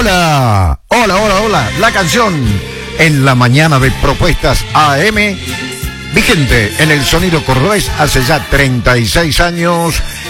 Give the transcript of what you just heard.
Hola, hola, hola, hola. La canción en la mañana de Propuestas AM, vigente en el sonido cordobés hace ya 36 años.